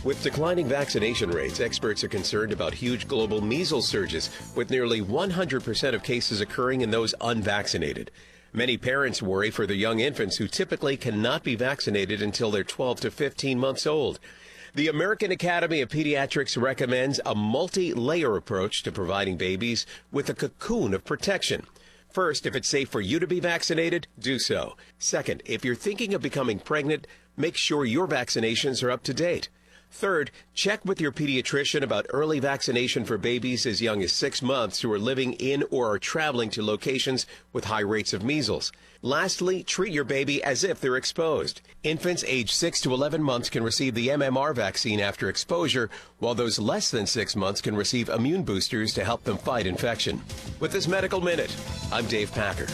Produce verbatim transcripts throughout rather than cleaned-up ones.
With declining vaccination rates, experts are concerned about huge global measles surges, with nearly one hundred percent of cases occurring in those unvaccinated. Many parents worry for their young infants who typically cannot be vaccinated until they're twelve to fifteen months old. The American Academy of Pediatrics recommends a multi-layer approach to providing babies with a cocoon of protection. First, if it's safe for you to be vaccinated, do so. Second, if you're thinking of becoming pregnant, make sure your vaccinations are up to date. Third, check with your pediatrician about early vaccination for babies as young as six months who are living in or are traveling to locations with high rates of measles. Lastly, treat your baby as if they're exposed. Infants aged six to eleven months can receive the M M R vaccine after exposure, while those less than six months can receive immune boosters to help them fight infection. With this Medical Minute, I'm Dave Packer.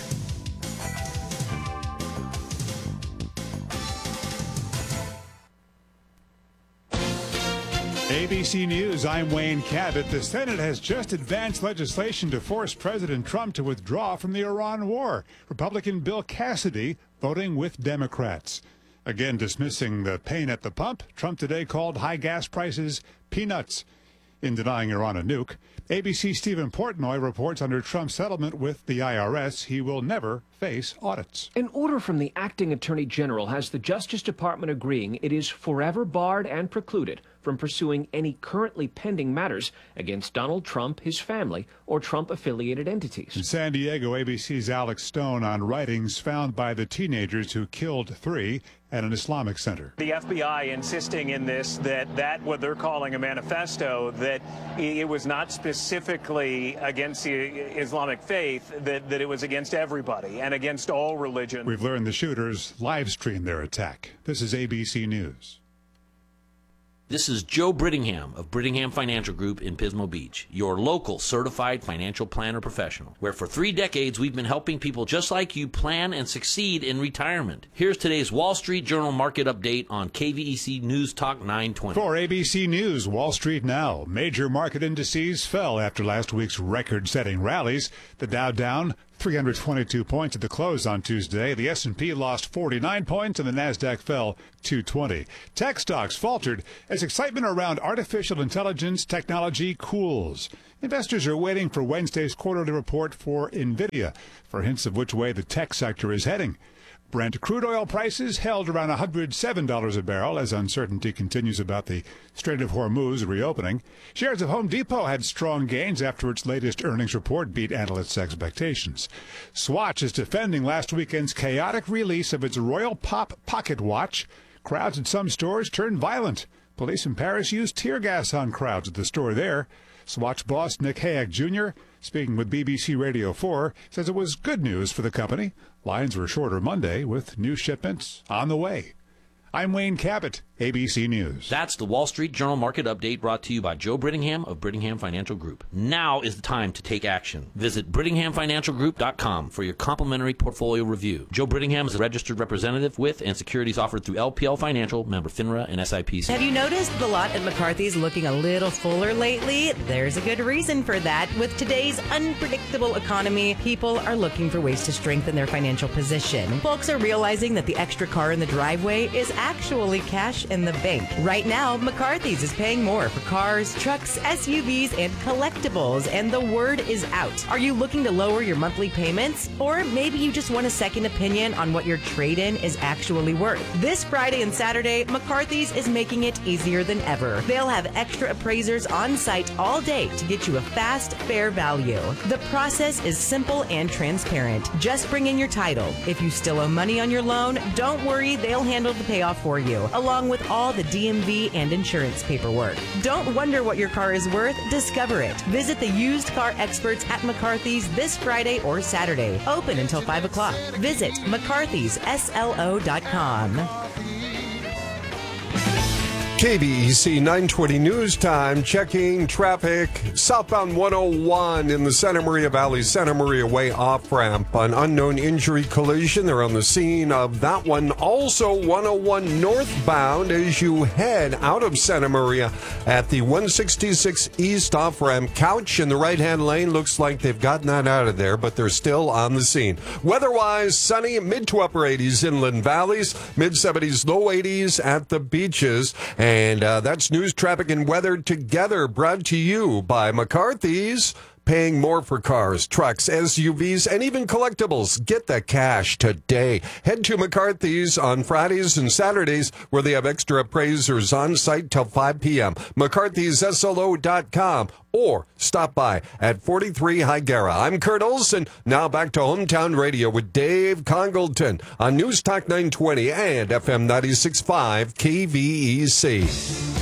A B C News, I'm Wayne Cabot. The Senate has just advanced legislation to force President Trump to withdraw from the Iran war. Republican Bill Cassidy voting with Democrats. Again, dismissing the pain at the pump, Trump today called high gas prices peanuts. In denying Iran a nuke, A B C's Stephen Portnoy reports under Trump's settlement with the I R S, he will never face audits. An order from the acting attorney general has the Justice Department agreeing it is forever barred and precluded from pursuing any currently pending matters against Donald Trump, his family, or Trump-affiliated entities. In San Diego, A B C's Alex Stone on writings found by the teenagers who killed three at an Islamic center. The F B I insisting in this that that what they're calling a manifesto, that it was not specifically against the Islamic faith, that, that it was against everybody and against all religion. We've learned the shooters live streamed their attack. This is A B C News. This is Joe Brittingham of Brittingham Financial Group in Pismo Beach, your local certified financial planner professional, where for three decades we've been helping people just like you plan and succeed in retirement. Here's today's Wall Street Journal market update on K V E C News Talk nine twenty. For A B C News, Wall Street now. Major market indices fell after last week's record-setting rallies. The Dow down three hundred twenty-two points at the close on Tuesday. The S and P lost forty-nine points and the Nasdaq fell two twenty. Tech stocks faltered as excitement around artificial intelligence technology cools. Investors are waiting for Wednesday's quarterly report for NVIDIA for hints of which way the tech sector is heading. Brent crude oil prices held around one hundred seven dollars a barrel as uncertainty continues about the Strait of Hormuz reopening. Shares of Home Depot had strong gains after its latest earnings report beat analysts' expectations. Swatch is defending last weekend's chaotic release of its Royal Pop Pocket Watch. Crowds at some stores turned violent. Police in Paris used tear gas on crowds at the store there. Swatch boss Nick Hayek Junior, speaking with B B C Radio four, says it was good news for the company. Lines were shorter Monday with new shipments on the way. I'm Wayne Cabot, A B C News. That's the Wall Street Journal market update brought to you by Joe Brittingham of Brittingham Financial Group. Now is the time to take action. Visit Brittingham Financial Group dot com for your complimentary portfolio review. Joe Brittingham is a registered representative with and securities offered through L P L Financial, member FINRA and S I P C. Have you noticed the lot at McCarthy's looking a little fuller lately? There's a good reason for that. With today's unpredictable economy, people are looking for ways to strengthen their financial position. Folks are realizing that the extra car in the driveway is actually cash in the bank. Right now, McCarthy's is paying more for cars, trucks, S U Vs, and collectibles, and the word is out. Are you looking to lower your monthly payments? Or maybe you just want a second opinion on what your trade-in is actually worth. This Friday and Saturday, McCarthy's is making it easier than ever. They'll have extra appraisers on site all day to get you a fast, fair value. The process is simple and transparent. Just bring in your title. If you still owe money on your loan, don't worry, they'll handle the payoff for you, along with all the D M V and insurance paperwork. Don't wonder what your car is worth, discover it. Visit the used car experts at McCarthy's this Friday or Saturday. Open until five o'clock. Visit McCarthy's S L O dot com. K B E C nine twenty News Time, checking traffic. Southbound one oh one in the Santa Maria Valley, Santa Maria Way off-ramp. An unknown injury collision. They're on the scene of that one. Also one oh one northbound as you head out of Santa Maria at the one sixty-six East off-ramp. Couch in the right-hand lane. Looks like they've gotten that out of there, but they're still on the scene. Weather-wise, sunny, mid to upper eighties inland valleys, mid-seventies, low eighties at the beaches. And And uh, that's news, traffic, and weather together, brought to you by McCarthy's. Paying more for cars, trucks, S U Vs, and even collectibles. Get the cash today. Head to McCarthy's on Fridays and Saturdays, where they have extra appraisers on site till five p.m. McCarthy's S L O dot com, or stop by at forty-three Higuera. I'm Kurt Olson. Now back to Hometown Radio with Dave Congleton on News Talk nine twenty and F M ninety-six point five K V E C.